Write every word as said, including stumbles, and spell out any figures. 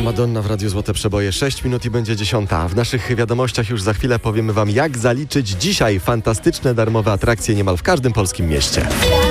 Madonna w Radiu Złote Przeboje. sześć minut i będzie dziesiąta. W naszych wiadomościach już za chwilę powiemy wam, jak zaliczyć dzisiaj fantastyczne darmowe atrakcje niemal w każdym polskim mieście.